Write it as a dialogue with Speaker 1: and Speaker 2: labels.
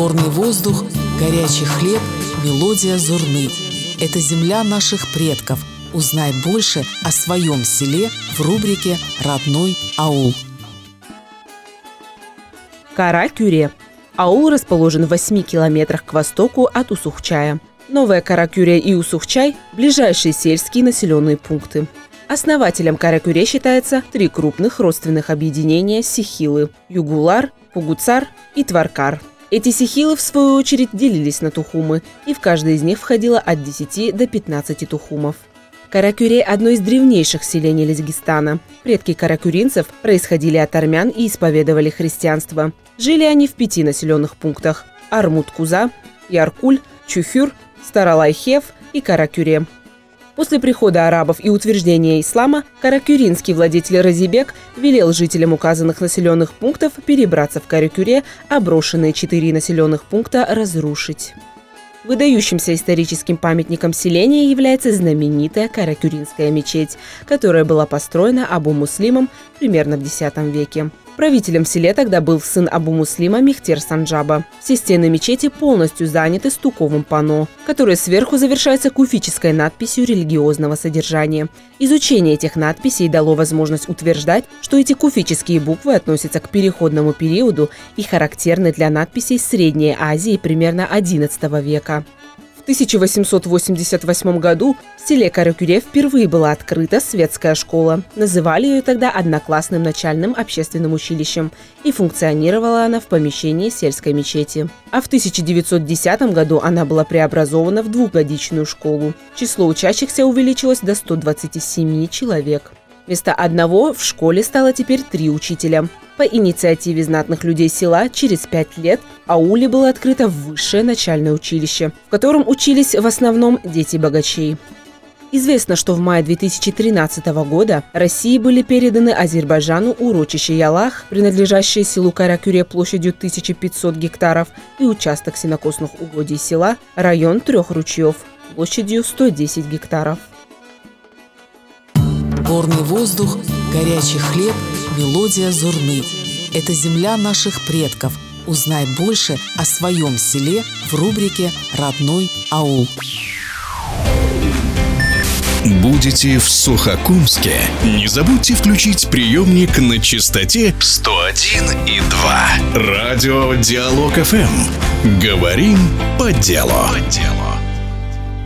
Speaker 1: Горный воздух, горячий хлеб, мелодия зурны. Это земля наших предков. Узнай больше о своем селе в рубрике «Родной аул».
Speaker 2: Кара-Кюре. Аул расположен в 8 километрах к востоку от Усухчая. Новая Кара-Кюре и Усухчай – ближайшие сельские населенные пункты. Основателем Кара-Кюре считается 3 крупных родственных объединения сихилы – Югулар, Пугуцар и Тваркар. Эти сихилы, в свою очередь, делились на тухумы, и в каждой из них входило от 10 до 15 тухумов. Кара-Кюре – одно из древнейших селений Лезгистана. Предки каракюринцев происходили от армян и исповедовали христианство. Жили они в 5 населенных пунктах – Армут-Куза, Яркуль, Чухюр, Старалайхев и Кара-Кюре. После прихода арабов и утверждения ислама каракюринский владетель Разибек велел жителям указанных населенных пунктов перебраться в Кара-Кюре, а брошенные 4 населенных пункта разрушить. Выдающимся историческим памятником селения является знаменитая Кара-Кюринская мечеть, которая была построена Абу-Муслимом примерно в X веке. Правителем в селе тогда был сын Абу-Муслима Мехтер Санджаба. Все стены мечети полностью заняты стуковым панно, которое сверху завершается куфической надписью религиозного содержания. Изучение этих надписей дало возможность утверждать, что эти куфические буквы относятся к переходному периоду и характерны для надписей Средней Азии примерно XI века. В 1888 году в селе Кара-Кюре впервые была открыта светская школа. Называли ее тогда одноклассным начальным общественным училищем, и функционировала она в помещении сельской мечети. А в 1910 году она была преобразована в двухгодичную школу. Число учащихся увеличилось до 127 человек. Вместо одного в школе стало теперь 3 учителя. По инициативе знатных людей села через 5 лет в ауле было открыто высшее начальное училище, в котором учились в основном дети богачей. Известно, что в мае 2013 года России были переданы Азербайджану урочище Ялах, принадлежащее селу Кара-Кюре площадью 1500 гектаров, и участок сенокосных угодий села, район 3 ручьев, площадью 110 гектаров.
Speaker 1: Горный воздух, горячий хлеб, мелодия зурны. Это земля наших предков. Узнай больше о своем селе в рубрике «Родной аул».
Speaker 3: Будете в Сухокумске? Не забудьте включить приемник на частоте 101,2. Радио Диалог ФМ. Говорим по делу.